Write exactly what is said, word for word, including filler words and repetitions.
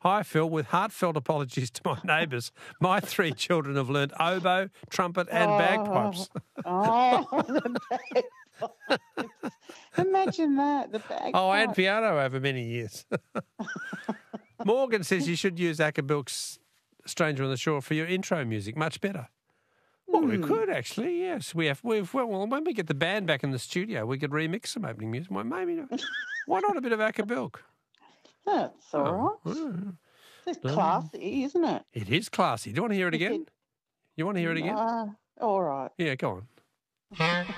Hi, Phil. With heartfelt apologies to my neighbours, my three children have learnt oboe, trumpet and Oh, bagpipes. oh, the bagpipes. Imagine that, the bagpipes. Oh, and piano over many years. Morgan says you should use Acker Bilk's Stranger on the Shore for your intro music. Much better. Well, we Hmm. could actually, yes. We have. We've well, when we get the band back in the studio, we could remix some opening music. Well, maybe not. Why not a bit of Acker Bilk? That's all Oh, right. mm. It's classy, isn't it? It is classy. Do you want to hear it again? You want to hear it again? Uh, all right. Yeah, go on.